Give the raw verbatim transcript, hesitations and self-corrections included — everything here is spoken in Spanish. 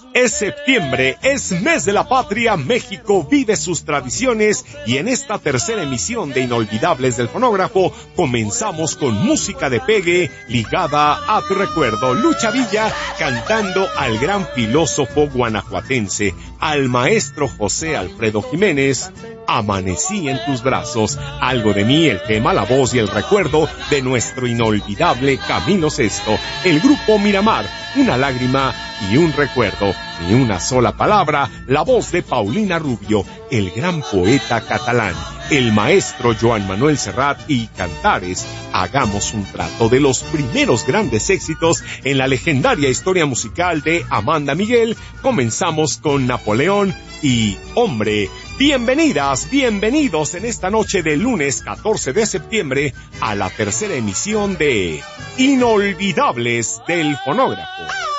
Es septiembre, es mes de la patria, México vive sus tradiciones y en esta tercera emisión de Inolvidables del Fonógrafo comenzamos con música de pegue ligada a tu recuerdo. Lucha Villa cantando al gran filósofo guanajuatense, al maestro José Alfredo Jiménez. Amanecí en tus brazos, algo de mí, el tema, la voz y el recuerdo de nuestro inolvidable Camilo Sesto, el grupo Miramar, una lágrima y un recuerdo, ni una sola palabra, la voz de Paulina Rubio, el gran poeta catalán, el maestro Joan Manuel Serrat y Cantares. Hagamos un trato de los primeros grandes éxitos en la legendaria historia musical de Amanda Miguel. Comenzamos con Napoleón y Hombre. Bienvenidas, bienvenidos en esta noche de lunes catorce de septiembre a la tercera emisión de Inolvidables del Fonógrafo.